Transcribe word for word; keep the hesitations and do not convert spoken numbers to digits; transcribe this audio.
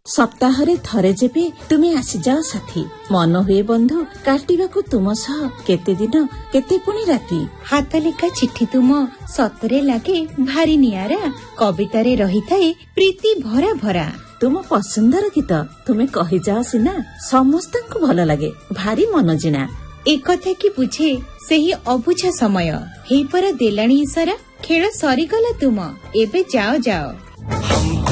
सप्ताहरे थरे जेबे तुमे आसी जाओ साथी मन हुए बंधु काटिबाकू तुम सह केते दिन केते पुणी राती। हाथ लेखा चिट्ठी तुम सतरे लागे भारी नियारा कवितारे रही थाए प्रीति भरा भरा। तुम पसंदर गीत तुमे कही जाओ सिना समस्तंकु भल लागे भारी मन जिना। एक कथा की बुझे सेही अबुझा समय हेई पर देलाणी इशारा खेल सरीगला तुम एबे जाओ जाओ।